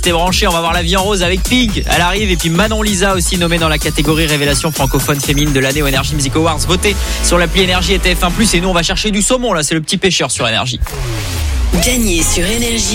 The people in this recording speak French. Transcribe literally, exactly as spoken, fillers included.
restez branchés. On va voir La Vie en Rose avec Pig. Elle arrive. Et puis Manon Lisa aussi nommée dans la catégorie révélation francophone féminine de l'année au Energy Music Awards. Votez sur l'appli Énergie et T F un plus. Et nous, on va chercher du saumon. Là, c'est le petit pêcheur sur Énergie. Gagnez sur Énergie